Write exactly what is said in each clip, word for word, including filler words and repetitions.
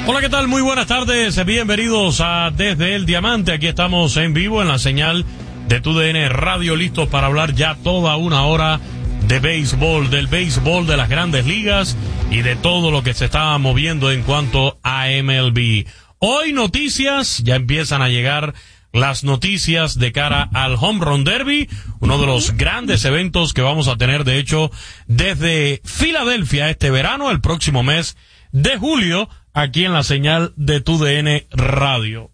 Hola, ¿qué tal? Muy buenas tardes, bienvenidos a Desde el Diamante. Aquí estamos en vivo en la señal de T U D N Radio, listos para hablar ya toda una hora de béisbol, del béisbol de las grandes ligas y de todo lo que se está moviendo en cuanto a M L B. Hoy noticias, ya empiezan a llegar las noticias de cara al Home Run Derby, uno de los grandes eventos que vamos a tener, de hecho, desde Filadelfia este verano, el próximo mes de julio, aquí en la señal de T U D N Radio.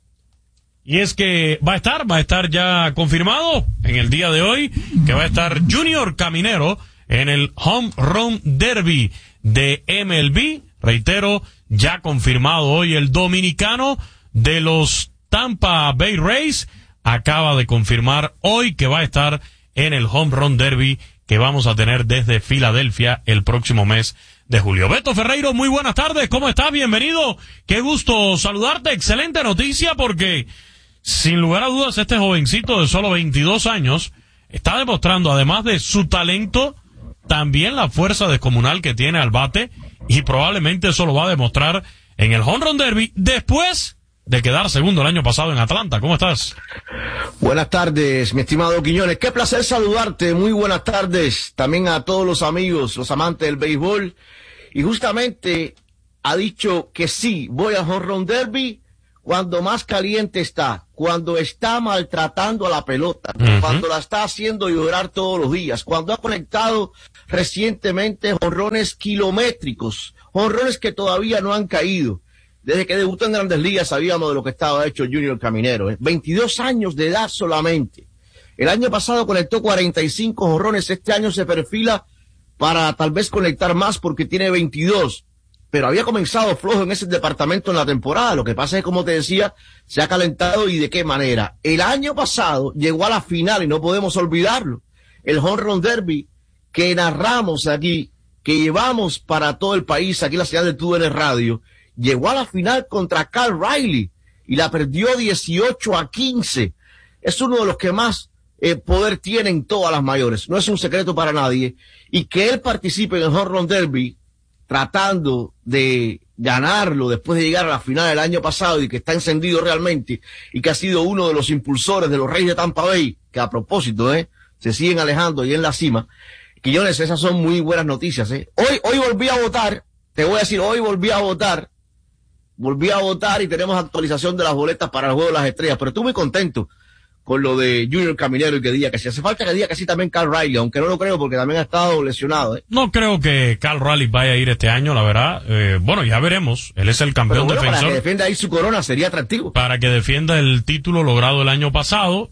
Y es que va a estar, va a estar ya confirmado en el día de hoy que va a estar Junior Caminero en el Home Run Derby de M L B. Reitero, ya confirmado hoy, el dominicano de los Tampa Bay Rays acaba de confirmar hoy que va a estar en el Home Run Derby que vamos a tener desde Filadelfia el próximo mes de julio. Beto Ferreiro, muy buenas tardes, ¿cómo estás? Bienvenido, qué gusto saludarte, excelente noticia porque sin lugar a dudas este jovencito de solo veintidós años está demostrando, además de su talento, también la fuerza descomunal que tiene al bate y probablemente eso lo va a demostrar en el Home Run Derby después de quedar segundo el año pasado en Atlanta. ¿Cómo estás? Buenas tardes, mi estimado Quiñones. Qué placer saludarte. Muy buenas tardes también a todos los amigos, los amantes del béisbol. Y justamente ha dicho que sí, voy al Home Run Derby cuando más caliente está, cuando está maltratando a la pelota, uh-huh. cuando la está haciendo llorar todos los días, cuando ha conectado recientemente jonrones kilométricos, jonrones que todavía no han caído. Desde que debutó en Grandes Ligas sabíamos de lo que estaba hecho Junior Caminero. ¿eh? veintidós años de edad solamente. El año pasado conectó cuarenta y cinco jonrones. Este año se perfila para tal vez conectar más porque tiene veintidós. Pero había comenzado flojo en ese departamento en la temporada. Lo que pasa es que, como te decía, se ha calentado y de qué manera. El año pasado llegó a la final y no podemos olvidarlo. El Home Run Derby que narramos aquí, que llevamos para todo el país, aquí en la señal de T U D N Radio, llegó a la final contra Cal Riley y la perdió dieciocho a quince. Es uno de los que más eh, poder tiene en todas las mayores. No es un secreto para nadie. Y que él participe en el Home Run Derby tratando de ganarlo después de llegar a la final del año pasado y que está encendido realmente y que ha sido uno de los impulsores de los Reyes de Tampa Bay, que a propósito, eh, se siguen alejando y en la cima. Quillones, esas son muy buenas noticias, eh. Hoy, hoy volví a votar, te voy a decir, hoy volví a votar. Volví a votar y tenemos actualización de las boletas para el Juego de las Estrellas, pero estoy muy contento con lo de Junior Caminero y que diga que si hace falta que diga que sí también Cal Riley, aunque no lo creo porque también ha estado lesionado. ¿eh? No creo que Cal Riley vaya a ir este año, la verdad. Eh, bueno, ya veremos. Él es el campeón bueno, defensor. Para que defienda ahí su corona sería atractivo. Para que defienda el título logrado el año pasado.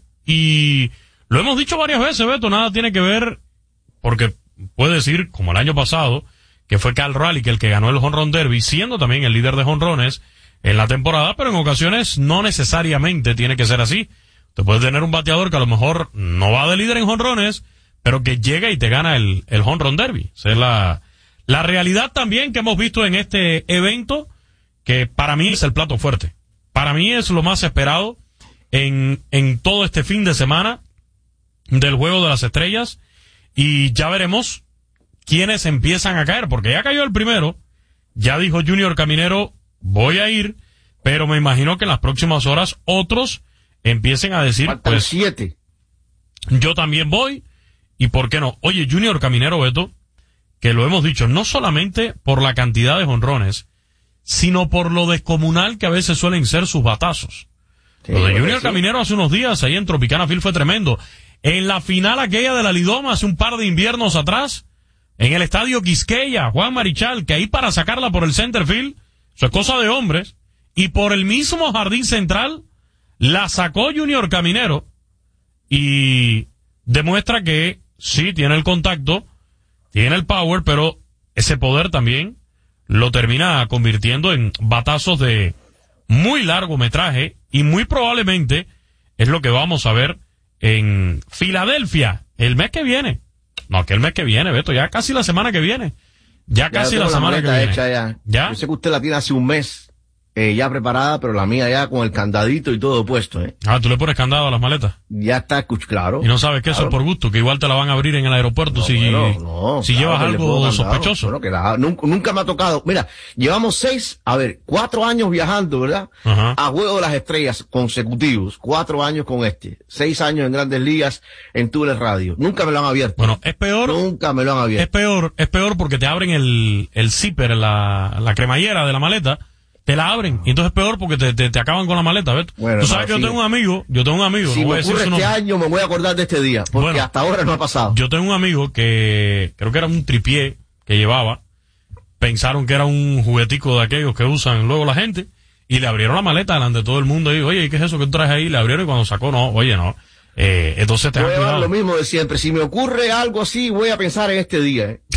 Y lo hemos dicho varias veces, Beto, nada tiene que ver, porque puede decir, como el año pasado, que fue Cal Riley que el que ganó el Home Run Derby, siendo también el líder de jonrones en la temporada, pero en ocasiones no necesariamente tiene que ser así. Te puedes tener un bateador que a lo mejor no va de líder en jonrones, pero que llega y te gana el, el Home Run Derby. Esa es la, la realidad también que hemos visto en este evento, que para mí es el plato fuerte. Para mí es lo más esperado en, en todo este fin de semana del Juego de las Estrellas, y ya veremos quiénes empiezan a caer, porque ya cayó el primero, ya dijo Junior Caminero, voy a ir, pero me imagino que en las próximas horas otros empiecen a decir, Faltan pues, siete. Yo también voy, y por qué no. Oye, Junior Caminero, Beto, que lo hemos dicho, no solamente por la cantidad de jonrones, sino por lo descomunal que a veces suelen ser sus batazos. Sí, lo de Junior sí. Caminero hace unos días, ahí en Tropicana Field fue tremendo. En la final aquella de la Lidoma, hace un par de inviernos atrás, en el estadio Quisqueya, Juan Marichal, que ahí para sacarla por el center field, eso es cosa de hombres, y por el mismo jardín central, la sacó Junior Caminero, y demuestra que sí, tiene el contacto, tiene el power, pero ese poder también lo termina convirtiendo en batazos de muy largo metraje, y muy probablemente es lo que vamos a ver en Filadelfia el mes que viene. No, que el mes que viene, Beto, ya casi la semana que viene. Ya, ya casi la semana que viene. Hecha ya. ¿Ya? Yo sé que usted la tiene hace un mes eh, ya preparada, pero la mía ya con el candadito y todo puesto, ¿eh? Ah, tú le pones candado a las maletas. Ya está, claro. Y no sabes que claro. eso es por gusto, que igual te la van a abrir en el aeropuerto No, si, bueno, no, si claro, llevas algo sospechoso. Bueno, que la, nunca, nunca me ha tocado. Mira, llevamos seis, a ver, cuatro años viajando, ¿verdad? Ajá. A Juego de las Estrellas consecutivos. Cuatro años con este. Seis años en Grandes Ligas en Tules Radio. Nunca me lo han abierto. Bueno, es peor. Nunca me lo han abierto. Es peor, es peor porque te abren el, el zipper, la, la cremallera de la maleta. Te la abren, y entonces es peor porque te, te, te acaban con la maleta, ¿ves? Bueno, tú sabes no, que yo sí. tengo un amigo, yo tengo un amigo, Si no voy me a decir ocurre su este nombre. año me voy a acordar de este día, porque Bueno, hasta ahora no ha pasado. Yo tengo un amigo que creo que era un tripié que llevaba, pensaron que era un juguetico de aquellos que usan luego la gente, y le abrieron la maleta delante de todo el mundo y oye, ¿qué es eso que tú traes ahí? Le abrieron y cuando sacó, no, oye, no. Eh, entonces te voy han a llevar cuidado. lo mismo de siempre. Si me ocurre algo así, voy a pensar en este día, ¿eh?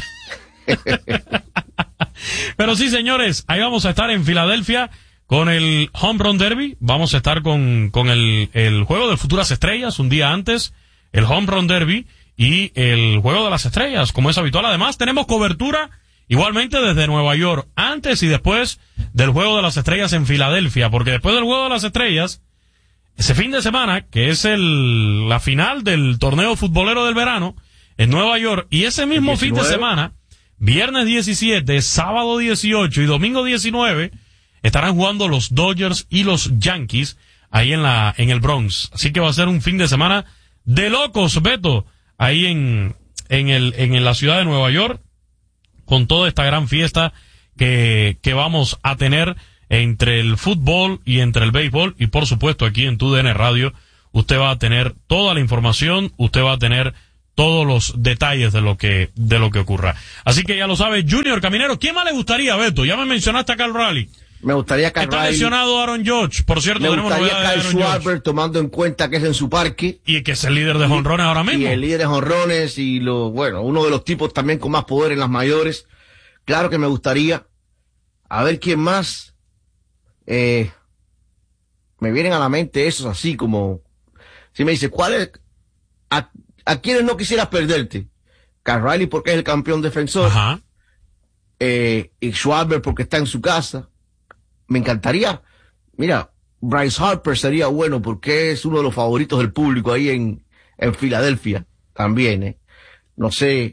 Pero sí, señores, ahí vamos a estar en Filadelfia con el Home Run Derby. Vamos a estar con, con el, el Juego de Futuras Estrellas un día antes, el Home Run Derby y el Juego de las Estrellas, como es habitual. Además, tenemos cobertura igualmente desde Nueva York, antes y después del Juego de las Estrellas en Filadelfia, porque después del Juego de las Estrellas, ese fin de semana, que es el, la final del torneo futbolero del verano en Nueva York, y ese mismo fin de semana, viernes diecisiete, sábado dieciocho y domingo diecinueve, estarán jugando los Dodgers y los Yankees ahí en la, en el Bronx. Así que va a ser un fin de semana de locos, Beto, ahí en, en el, en la ciudad de Nueva York, con toda esta gran fiesta que, que vamos a tener entre el fútbol y entre el béisbol. Y por supuesto aquí en Tu D N Radio usted va a tener toda la información, usted va a tener todos los detalles de lo que, de lo que ocurra. Así que ya lo sabe, Junior Caminero. ¿Quién más le gustaría, Beto? Ya me mencionaste a Cal Raleigh. Me gustaría que Está lesionado Aaron Judge. Por cierto, me tenemos gustaría novedades de Kyle Aaron Judge. Schwarber, tomando en cuenta que es en su parque. Y que es el líder de jonrones ahora mismo. Y el líder de jonrones y lo, bueno, uno de los tipos también con más poder en las mayores. Claro que me gustaría. A ver quién más. Eh, me vienen a la mente esos así como, si me dice, ¿cuál es? ¿A, a quiénes no quisieras perderte? Cal Raleigh porque es el campeón defensor. Ajá. Eh, y Schwarber porque está en su casa. Me encantaría. Mira, Bryce Harper sería bueno porque es uno de los favoritos del público ahí en, en Filadelfia también, ¿eh? No sé.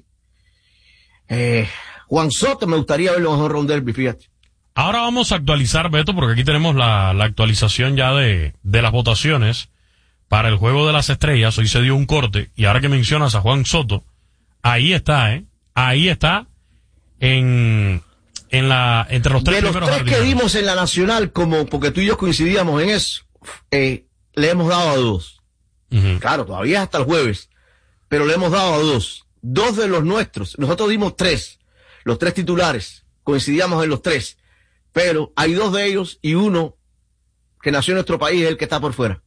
Eh, Juan Soto me gustaría verlo en home run derby, fíjate. Ahora vamos a actualizar, Beto, porque aquí tenemos la, la actualización ya de, de las votaciones para el Juego de las Estrellas. Hoy se dio un corte, y ahora que mencionas a Juan Soto, ahí está, ¿eh? Ahí está en, en la, entre los tres de los primeros tres que jardineros. dimos en la Nacional, como porque tú y yo coincidíamos en eso, eh, le hemos dado a dos. Uh-huh. Claro, todavía es hasta el jueves, pero le hemos dado a dos. Dos de los nuestros. Nosotros dimos tres. Los tres titulares. Coincidíamos en los tres. Pero hay dos de ellos y uno que nació en nuestro país es el que está por fuera.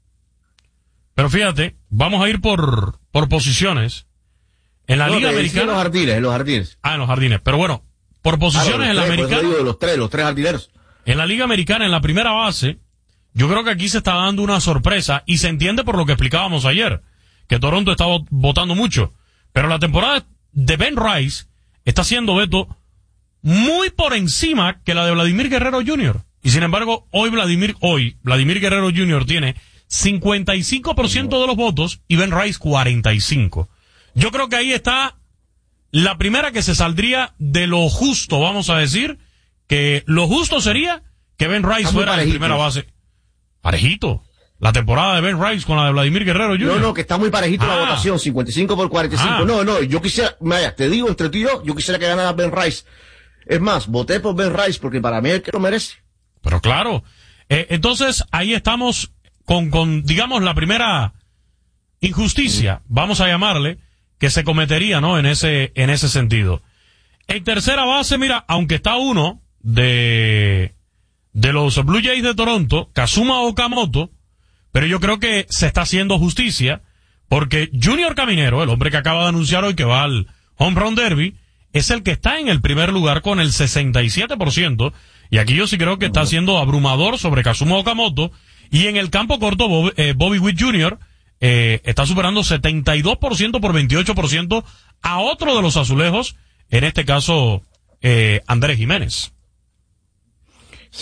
Pero fíjate, vamos a ir por, por posiciones. En la No, Liga te decía Americana. En los jardines, en los jardines. Ah, en los jardines. Pero bueno, por posiciones Claro, en la los tres, por eso Americana. digo de los tres, los tres jardineros. En la Liga Americana, en la primera base, yo creo que aquí se está dando una sorpresa, y se entiende por lo que explicábamos ayer, que Toronto está votando mucho. Pero la temporada de Ben Rice está siendo, Beto, muy por encima que la de Vladimir Guerrero junior Y sin embargo, hoy Vladimir, hoy, Vladimir Guerrero junior tiene cincuenta y cinco por ciento de los votos y Ben Rice cuarenta y cinco por ciento. Yo creo que ahí está la primera que se saldría de lo justo, vamos a decir, que lo justo sería que Ben Rice fuera en primera base. Parejito. La temporada de Ben Rice con la de Vladimir Guerrero junior No, no, que está muy parejito ah. la votación, cincuenta y cinco por cuarenta y cinco. Ah. No, no, yo quisiera, vaya, te digo entre tú y yo, yo quisiera que ganara Ben Rice. Es más, voté por Ben Rice porque para mí es el que lo merece. Pero claro, eh, entonces ahí estamos con, con, digamos, la primera injusticia, vamos a llamarle, que se cometería, ¿no? En ese, en ese sentido. En tercera base, mira, aunque está uno de, de los Blue Jays de Toronto, Kazuma Okamoto, pero yo creo que se está haciendo justicia, porque Junior Caminero, el hombre que acaba de anunciar hoy que va al Home Run Derby, es el que está en el primer lugar con el sesenta y siete por ciento, y aquí yo sí creo que está siendo abrumador sobre Kazuma Okamoto, y en el campo corto, Bobby, eh, Bobby Witt junior Eh, está superando setenta y dos por ciento por veintiocho por ciento a otro de los azulejos, en este caso, eh, Andrés Jiménez. Sí,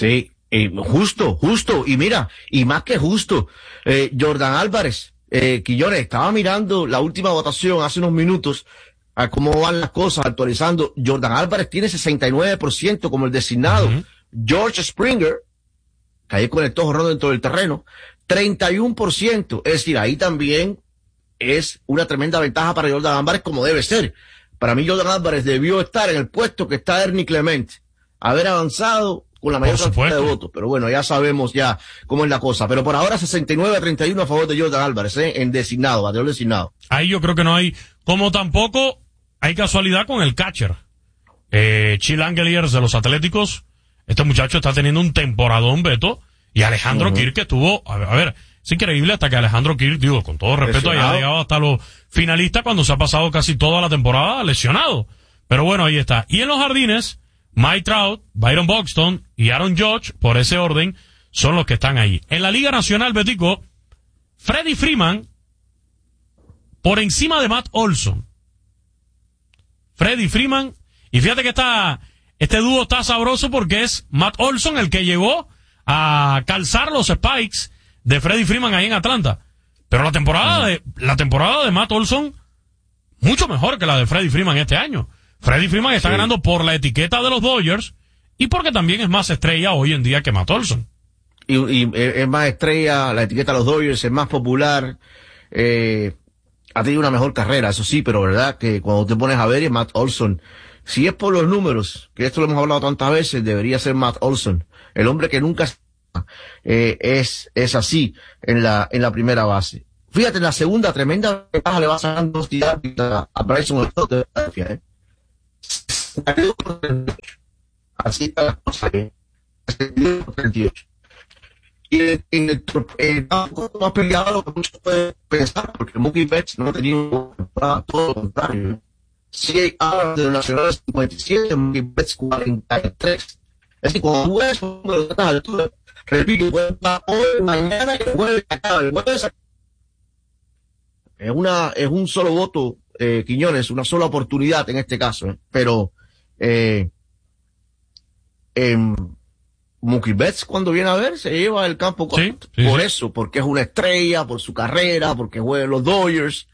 Eh, justo, justo, y mira, y más que justo, eh, Jordan Álvarez, eh, Quillones, estaba mirando la última votación hace unos minutos, a cómo van las cosas, actualizando. Jordan Álvarez tiene sesenta y nueve por ciento como el designado. Uh-huh. George Springer, que ahí conectó jorrón dentro del terreno, treinta y uno por ciento. Es decir, ahí también es una tremenda ventaja para Jordan Álvarez, como debe ser. Para mí, Jordan Álvarez debió estar en el puesto que está Ernie Clemente, haber avanzado con la mayor cantidad de votos. Pero bueno, ya sabemos ya cómo es la cosa. Pero por ahora sesenta y nueve a treinta y uno a favor de Jordan Álvarez, ¿eh? En designado, bateador designado. Ahí yo creo que no hay, como tampoco hay casualidad con el catcher. Eh, Chill Angeliers de los Atléticos. Este muchacho está teniendo un temporadón, Beto. Y Alejandro uh-huh. Kirk, que estuvo, a ver, a ver, es increíble hasta que Alejandro Kirk, digo, con todo respeto, haya llegado hasta los finalistas cuando se ha pasado casi toda la temporada lesionado. Pero bueno, ahí está. Y en los jardines, Mike Trout, Byron Buxton y Aaron Judge, por ese orden, son los que están ahí. En la Liga Nacional, Betico, Freddie Freeman, por encima de Matt Olson. Freddie Freeman, y fíjate que está, este dúo está sabroso porque es Matt Olson el que llegó a calzar los spikes de Freddie Freeman ahí en Atlanta. Pero la temporada de, la temporada de Matt Olson, mucho mejor que la de Freddie Freeman este año. Freddie Freeman está sí. ganando por la etiqueta de los Dodgers y porque también es más estrella hoy en día que Matt Olson. Y, y es más estrella, la etiqueta de los Dodgers es más popular, eh, ha tenido una mejor carrera, eso sí, pero verdad que cuando te pones a ver es Matt Olson. Si es por los números, que esto lo hemos hablado tantas veces, debería ser Matt Olson. El hombre que nunca eh, es, es así en la, en la primera base. Fíjate, en la segunda, tremenda ventaja le va sacando a, a Bryson Stott de Philadelphia, ¿eh? Así está la cosa, ¿eh? treinta y ocho. Y en, en el, el campo más peleado lo que muchos pueden pensar, porque Mookie Betts no tenía una temporada, todo lo contrario, ¿eh? C A R de los Nacionales cincuenta y siete, Mookie Betts cuarenta y tres. Es decir, cuando tú ves un número de estas alturas, repito, puede estar hoy, mañana y el jueves acaba. El jueves es una, es un solo voto, eh, Quiñones, una sola oportunidad en este caso, ¿eh? Pero, eh, eh, Mookie Betts cuando viene a ver se lleva el campo sí, sí, por sí. eso, porque es una estrella, por su carrera, porque juega en los Dodgers.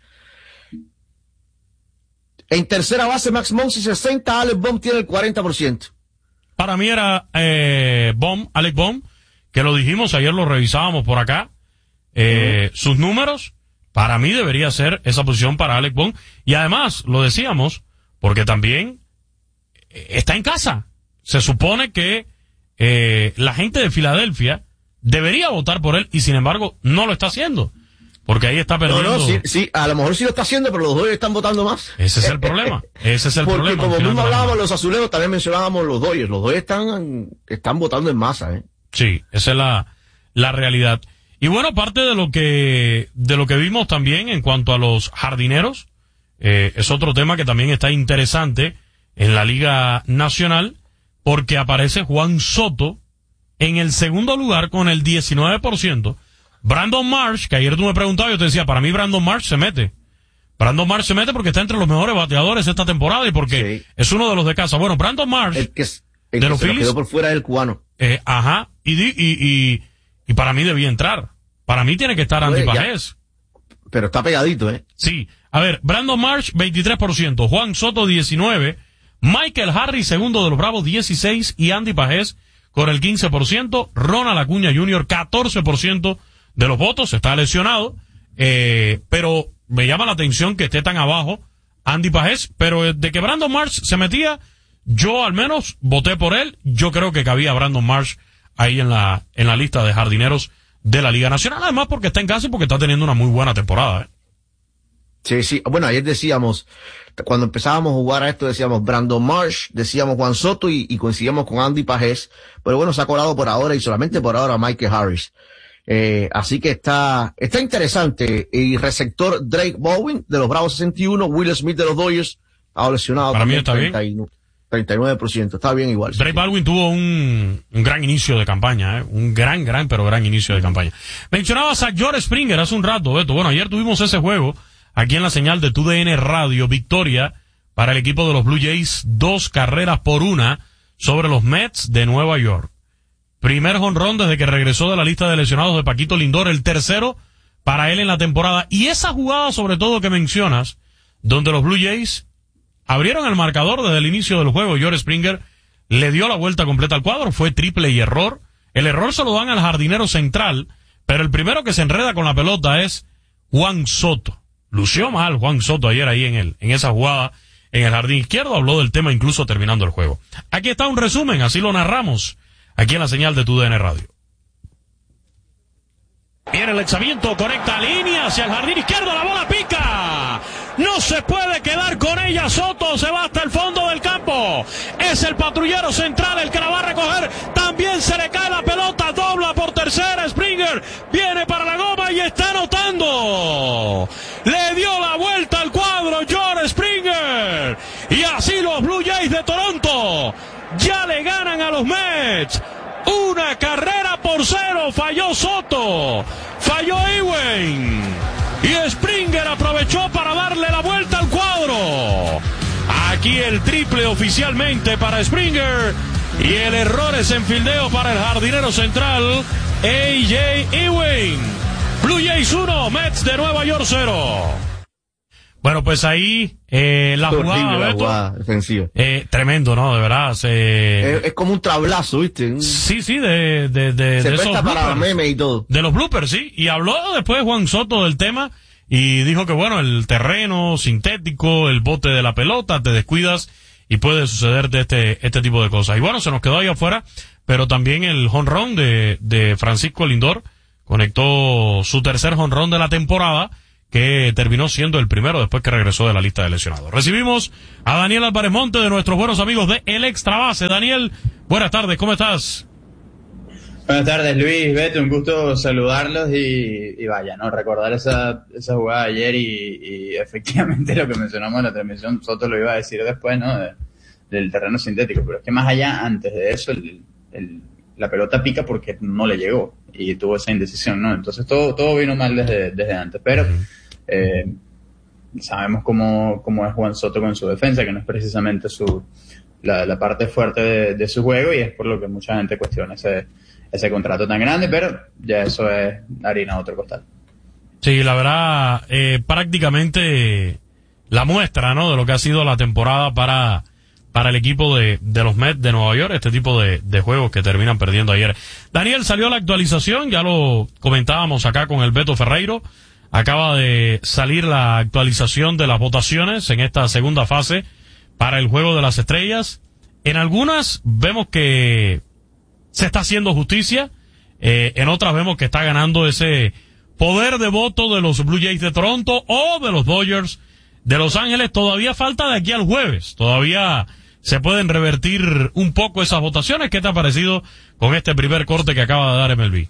En tercera base, Max Muncy sesenta, Alec Bohm tiene el cuarenta por ciento. Para mí era eh, Bohm, Alec Bohm, que lo dijimos, ayer lo revisábamos por acá. Eh, uh-huh. Sus números, para mí debería ser esa posición para Alec Bohm. Y además, lo decíamos, porque también está en casa. Se supone que eh, la gente de Filadelfia debería votar por él y sin embargo no lo está haciendo. Porque ahí está perdiendo. No, no, sí, sí, a lo mejor sí lo está haciendo, pero los Dodgers están votando más. Ese es el problema. Ese es el Porque problema. Porque como mismo hablábamos los azulejos, también mencionábamos los Dodgers. Los Dodgers están, están votando en masa, ¿eh? Sí, esa es la, la realidad. Y bueno, parte de lo que, de lo que vimos también en cuanto a los jardineros, eh, es otro tema que también está interesante en la Liga Nacional, porque aparece Juan Soto en el segundo lugar con el diecinueve por ciento. Brandon Marsh, que ayer tú me preguntabas, yo te decía, para mí Brandon Marsh se mete. Brandon Marsh se mete porque está entre los mejores bateadores esta temporada y porque sí. es uno de los de casa. Bueno, Brandon Marsh, el que, es, el de que los se Phillies, quedó por fuera del cubano. Eh, ajá, y, y, y, y para mí debía entrar. Para mí tiene que estar Andy Pajés. Pero está pegadito, ¿eh? Sí. A ver, Brandon Marsh, veintitrés por ciento. Juan Soto, diecinueve por ciento. Michael Harris, segundo de los Bravos, dieciséis por ciento. Y Andy Pajés con el quince por ciento. Ronald Acuña junior, catorce por ciento de los votos. Está lesionado. Eh, pero me llama la atención que esté tan abajo Andy Pajés. Pero de que Brandon Marsh se metía, yo al menos voté por él. Yo creo que cabía Brandon Marsh ahí en la, en la lista de jardineros de la Liga Nacional. Además porque está en casa y porque está teniendo una muy buena temporada, ¿eh? Sí, sí. Bueno, ayer decíamos, cuando empezábamos a jugar a esto, decíamos Brandon Marsh, decíamos Juan Soto y, y coincidíamos con Andy Pajés. Pero bueno, se ha colado por ahora y solamente por ahora Michael Harris. Eh, así que está, está interesante. Y receptor Drake Bowen de los Bravos sesenta y uno, Will Smith de los Dodgers, ha lesionado. Para mí está treinta y nueve, bien. treinta y nueve por ciento, está bien igual. Drake Baldwin tuvo un, un gran inicio de campaña, ¿eh? Un gran, gran, pero gran inicio de campaña. Mencionabas a George Springer hace un rato, Beto. Bueno, ayer tuvimos ese juego aquí en la señal de T U D N Radio, victoria para el equipo de los Blue Jays, dos carreras por una sobre los Mets de Nueva York. primer jonrón desde que regresó de la lista de lesionados de Paquito Lindor, el tercero para él en la temporada. Y esa jugada sobre todo que mencionas, donde los Blue Jays abrieron el marcador desde el inicio del juego, George Springer le dio la vuelta completa al cuadro, fue triple y error. El error se lo dan al jardinero central, pero el primero que se enreda con la pelota es Juan Soto. Lució mal Juan Soto ayer ahí en el, en esa jugada en el jardín izquierdo, habló del tema incluso terminando el juego. Aquí está un resumen, así lo narramos, aquí en la señal de tu D N Radio. Viene el lanzamiento, conecta línea hacia el jardín izquierdo, la bola pica. No se puede quedar con ella, Soto se va hasta el fondo del campo. Es el patrullero central el que la va a recoger. También se le cae la pelota, dobla por tercera. Springer viene para la goma y está anotando. Le dio la vuelta al cuadro George Springer. Y así los Blue Jays de Toronto ya le ganan a los Mets. Una carrera por cero, falló Soto, falló Ewing, y Springer aprovechó para darle la vuelta al cuadro. Aquí el triple oficialmente para Springer, y el error es en fildeo para el jardinero central, A J Ewing. Blue Jays uno, Mets de Nueva York cero. Bueno, pues ahí, eh, la Horrible, jugada, la Beto, jugada defensiva. Eh, tremendo, ¿no? De verdad, se... Es, es como un tablazo, ¿viste? Un- Sí, sí, de, de, de, se de presta esos para bloopers. memes y todo. De los bloopers, sí. Y habló después Juan Soto del tema y dijo que, bueno, el terreno sintético, el bote de la pelota, te descuidas y puede sucederte este, este tipo de cosas. Y bueno, se nos quedó ahí afuera, pero también el jonrón de, de Francisco Lindor conectó su tercer jonrón de la temporada, que terminó siendo el primero después que regresó de la lista de lesionados. Recibimos a Daniel Álvarez Monte de nuestros buenos amigos de El Extra Base. Daniel, buenas tardes, ¿cómo estás? Buenas tardes, Luis, Beto, un gusto saludarlos y, y vaya, ¿no? Recordar esa, esa jugada de ayer y, y efectivamente lo que mencionamos en la transmisión, Soto lo iba a decir después, ¿no? De, del terreno sintético, pero es que más allá, antes de eso, el, el, la pelota pica porque no le llegó y tuvo esa indecisión, ¿no? Entonces todo, todo vino mal desde, desde antes, pero eh, sabemos cómo, cómo es Juan Soto con su defensa, que no es precisamente su, la, la parte fuerte de, de su juego, y es por lo que mucha gente cuestiona ese, ese contrato tan grande, pero ya eso es harina de otro costal. Sí, la verdad, eh, prácticamente la muestra, ¿no? De lo que ha sido la temporada para, para el equipo de, de los Mets de Nueva York, este tipo de, de juegos que terminan perdiendo ayer. Daniel, salió la actualización, ya lo comentábamos acá con el Beto Ferreiro. Acaba de salir la actualización de las votaciones en esta segunda fase para el Juego de las Estrellas. En algunas vemos que se está haciendo justicia, eh, en otras vemos que está ganando ese poder de voto de los Blue Jays de Toronto o de los Dodgers de Los Ángeles. Todavía falta de aquí al jueves, todavía se pueden revertir un poco esas votaciones. ¿Qué te ha parecido con este primer corte que acaba de dar M L B?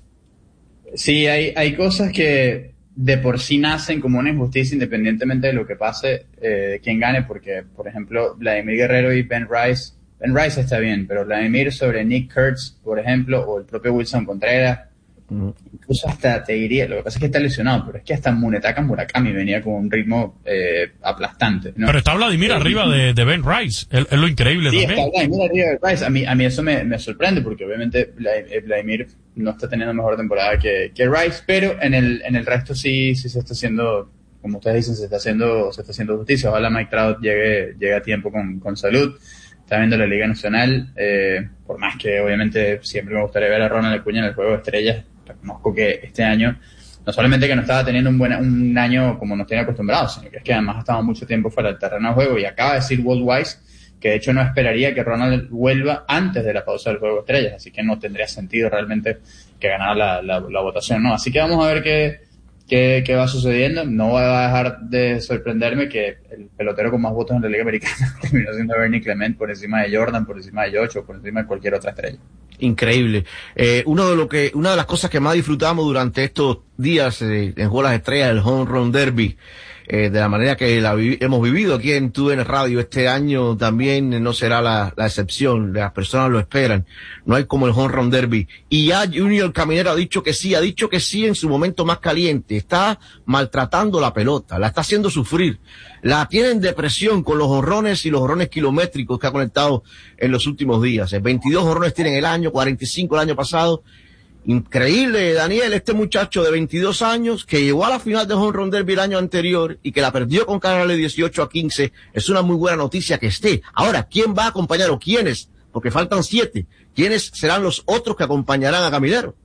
Sí, hay, hay cosas que de por sí nacen como una injusticia independientemente de lo que pase, eh, de quién gane, porque, por ejemplo, Vladimir Guerrero y Ben Rice, Ben Rice está bien, pero Vladimir sobre Nick Kurtz, por ejemplo, o el propio Wilson Contreras, mm. incluso hasta te diría, lo que pasa es que está lesionado, pero es que hasta Munetaka Murakami venía con un ritmo eh, aplastante, ¿no? Pero está Vladimir eh, arriba de, de Ben Rice, es, es lo increíble sí, también. Sí, está Vladimir arriba de Rice, a mí, a mí eso me, me sorprende, porque obviamente Vladimir no está teniendo mejor temporada que, que Rice, pero en el, en el resto sí, sí se está haciendo, como ustedes dicen, se está haciendo, se está haciendo justicia. Ojalá Mike Trout llegue, llegue a tiempo con, con salud. Está viendo la Liga Nacional, eh, por más que obviamente siempre me gustaría ver a Ronald Acuña en el Juego de Estrellas. Reconozco que este año, no solamente que no estaba teniendo un buen un año como nos tiene acostumbrados, sino que es que además ha estado mucho tiempo fuera del terreno de juego, y acaba de decir Walt Weiss que de hecho no esperaría que Ronald vuelva antes de la pausa del Juego de Estrellas, así que no tendría sentido realmente que ganara la, la, la votación, ¿no? Así que vamos a ver qué, qué, qué va sucediendo. No va a dejar de sorprenderme que el pelotero con más votos en la Liga Americana terminó siendo Bernie Clement, por encima de Jordan, por encima de Yocho, por encima de cualquier otra estrella. Increíble. Eh, uno de lo que, una de las cosas que más disfrutamos durante estos días eh, en Juego de las Estrellas, el Home Run Derby, eh, de la manera que la vi hemos vivido aquí en T U D N Radio. Este año también no será la, la excepción, las personas lo esperan, no hay como el Home Run Derby. Y ya Junior Caminero ha dicho que sí, ha dicho que sí en su momento más caliente, está maltratando la pelota, la está haciendo sufrir, la tiene en depresión con los jonrones y los jonrones kilométricos que ha conectado en los últimos días. veintidós jonrones tiene en el año, cuarenta y cinco el año pasado. Increíble, Daniel, este muchacho de veintidós años que llegó a la final de Home Run Derby el año anterior y que la perdió con Cardenales dieciocho a quince, es una muy buena noticia que esté. Ahora, ¿quién va a acompañar o quiénes? Porque faltan siete. ¿Quiénes serán los otros que acompañarán a Caminero?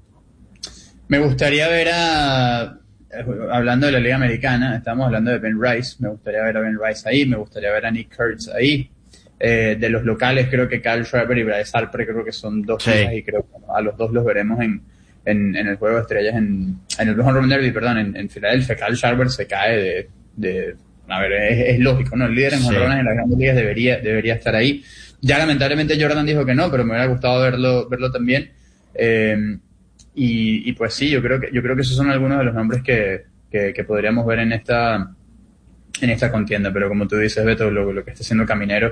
Me gustaría ver a, hablando de la Liga Americana, estamos hablando de Ben Rice, me gustaría ver a Ben Rice ahí, me gustaría ver a Nick Kurtz ahí. Eh, de los locales creo que Kyle Schwarber y Bryce Harper creo que son dos sí. hijas y creo que a los dos los veremos en, en, en el Juego de Estrellas en, en el Home Run Derby, perdón, en, en Filadelfia. Kyle Schwarber se cae de, de a ver, es, es lógico, ¿no? El líder en jonrones sí. en las grandes ligas debería, debería estar ahí. Ya lamentablemente Jordan dijo que no, pero me hubiera gustado verlo, verlo también. Eh, y, y pues sí, yo creo que, yo creo que esos son algunos de los nombres que, que, que podríamos ver en esta, en esta contienda, pero como tú dices, Beto, lo, lo que está haciendo Caminero,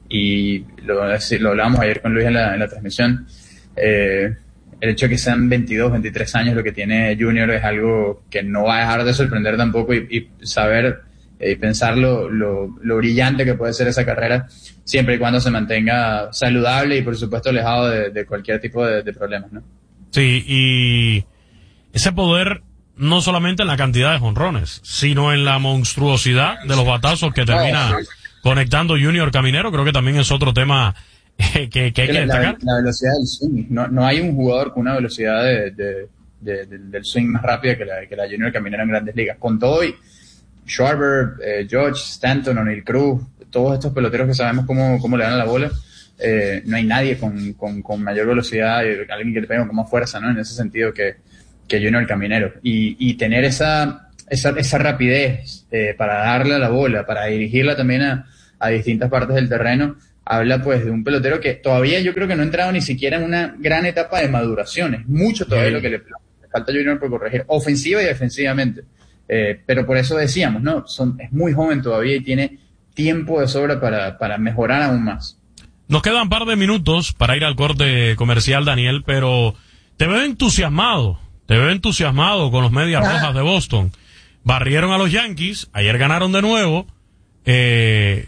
y lo, lo hablábamos ayer con Luis en la, en la transmisión, eh, el hecho de que sean veintidós, veintitrés años lo que tiene Junior es algo que no va a dejar de sorprender tampoco, y, y saber y eh, pensar lo, lo, lo brillante que puede ser esa carrera siempre y cuando se mantenga saludable y por supuesto alejado de, de cualquier tipo de, de problemas, ¿no? Sí, y ese poder no solamente en la cantidad de jonrones, sino en la monstruosidad de los batazos que termina conectando Junior Caminero, creo que también es otro tema eh, que, que hay que la, destacar. La, la velocidad del swing, no, no hay un jugador con una velocidad de, de, de, de, del swing más rápida que la, que la Junior Caminero en grandes ligas. Con todo y Schwarber, eh, George, Stanton, O'Neill Cruz, todos estos peloteros que sabemos cómo, cómo le dan a la bola, eh, no hay nadie con, con, con mayor velocidad, eh, alguien que le pegue con más fuerza, ¿no? En ese sentido que, que Junior Caminero. Y, y tener esa, esa, esa rapidez eh, para darle a la bola, para dirigirla también a, a distintas partes del terreno, habla pues de un pelotero que todavía yo creo que no ha entrado ni siquiera en una gran etapa de maduración. Es mucho todavía sí. lo que le, le falta a Junior por corregir, ofensiva y defensivamente. Eh, pero por eso decíamos, ¿no? Son, es muy joven todavía y tiene tiempo de sobra para, para mejorar aún más. Nos quedan un par de minutos para ir al corte comercial, Daniel, pero te veo entusiasmado, te veo entusiasmado con los Medias Rojas de Boston. Barrieron a los Yankees, ayer ganaron de nuevo, eh,